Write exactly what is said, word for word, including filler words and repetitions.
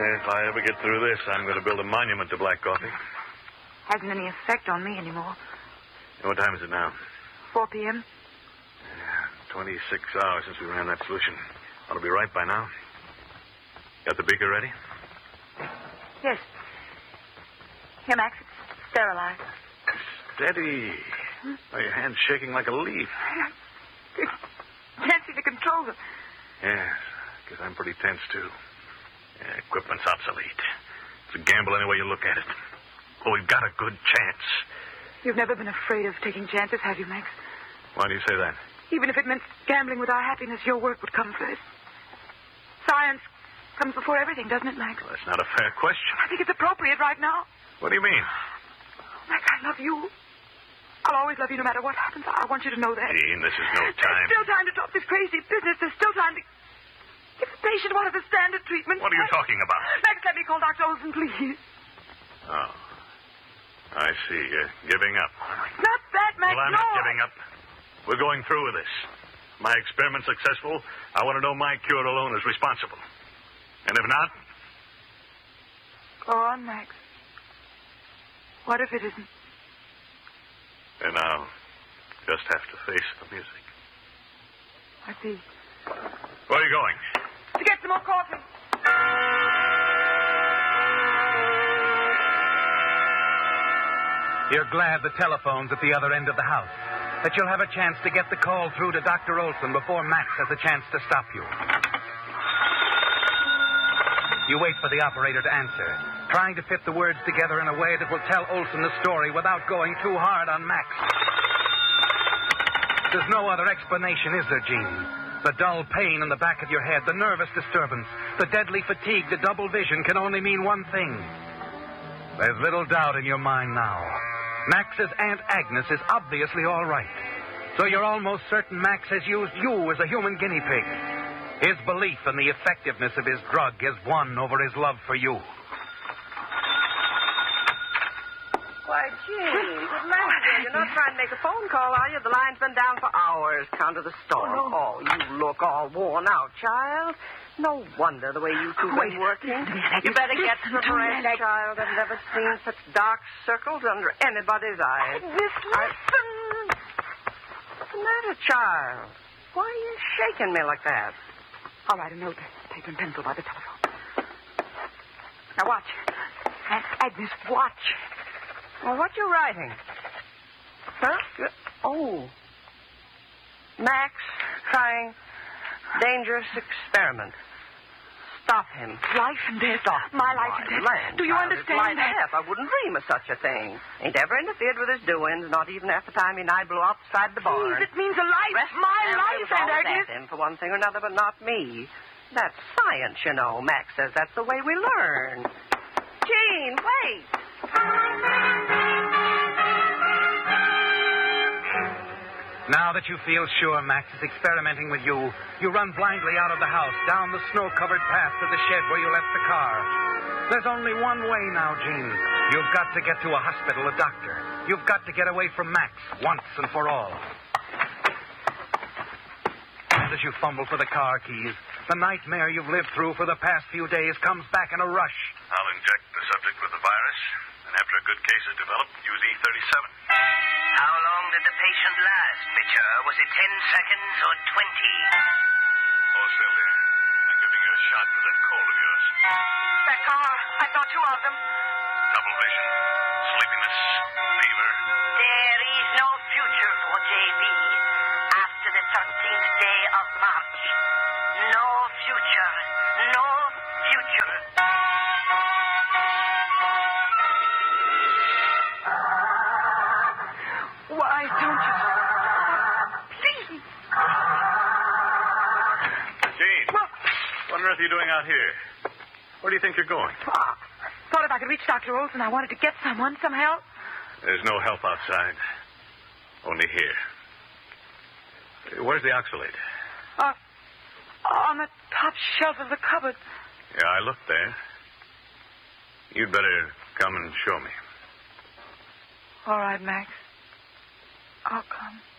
If I ever get through this, I'm going to build a monument to black coffee. Hasn't any effect on me anymore. What time is it now? four p.m. Yeah, twenty-six hours since we ran that solution. Ought to be right by now. Got the beaker ready? Yes. Here, Max. It's sterilized. Steady. Hmm? Oh, your hand's shaking like a leaf. Can't seem to control them. Yes, because I'm pretty tense, too. Yeah, equipment's obsolete. It's a gamble any way you look at it. Oh, we've got a good chance. You've never been afraid of taking chances, have you, Max? Why do you say that? Even if it meant gambling with our happiness, your work would come first. Science comes before everything, doesn't it, Max? Well, that's not a fair question. I think it's appropriate right now. What do you mean? Max, I love you. I'll always love you no matter what happens. I want you to know that. Jean, this is no time. There's still time to drop this crazy business. There's still time to give the patient one of the standard treatments. What are you talking about? Max, let me call Doctor Olson, please. Oh. I see. You're giving up. Not that, Max, Well, I'm no. not giving up. We're going through with this. My experiment successful, I want to know my cure alone is responsible. And if not... Go on, Max. What if it isn't? Then I'll just have to face the music. I see. Where are you going? To get some more coffee. You're glad the telephone's at the other end of the house, that you'll have a chance to get the call through to Doctor Olson before Max has a chance to stop you. You wait for the operator to answer, trying to fit the words together in a way that will tell Olson the story without going too hard on Max. There's no other explanation, is there, Gene? The dull pain in the back of your head, the nervous disturbance, the deadly fatigue, the double vision can only mean one thing. There's little doubt in your mind now. Max's Aunt Agnes is obviously all right. So you're almost certain Max has used you as a human guinea pig. His belief in the effectiveness of his drug has won over his love for you. Why, Gene, good morning, dear. You're not trying to make a phone call, are you? The line's been down for hours, count of the storm. Oh, no. Oh, you look all worn out, child. No wonder the way you two Wait. been working. Listen to me, Alex. You better get Listen some to me, rest, Alex. child. I've never seen such dark circles under anybody's eyes. Agnes, listen. What's the matter, child? Why are you shaking me like that? I'll write a note, paper and pencil by the telephone. Now watch. Aunt Agnes, watch. Well, what you writing? Huh? Oh. Max trying dangerous experiment. Stop him. Life and death. Stop. My life and death. Land, Do you child. understand It's life that? and death. I wouldn't dream of such a thing. Ain't ever interfered with his doings, not even after time he and I blew outside the barn. Please, it means a life. Rest of My the family life, was Aunt always Agnes. at him for one thing or another, but not me. That's science, you know. Max says that's the way we learn. Gene, wait. Now that you feel sure Max is experimenting with you, you run blindly out of the house, down the snow-covered path to the shed where you left the car. There's only one way now, Gene. You've got to get to a hospital, a doctor. You've got to get away from Max once and for all. And as you fumble for the car keys, the nightmare you've lived through for the past few days comes back in a rush. I'll inject the subject with the virus, and after a good case is developed, use E thirty-seven. How long did the patient last, Mitchell? Was it ten seconds or twenty? Oh, Sylvia, I'm giving you a shot for that cold of yours. That car. I saw two of them. Double vision, sleepiness, fever. There is no future for J B after the thirteenth day of March. No future. No future. Why don't you stop? Please. Gene, Well, what on earth are you doing out here? Where do you think you're going? uh, thought if I could reach Doctor Olson, I wanted to get someone, some help. There's no help outside. Only here. Where's the oxalate? Uh, on the top shelf of the cupboard. Yeah, I looked there. You'd better come and show me. All right, Max. I'll come.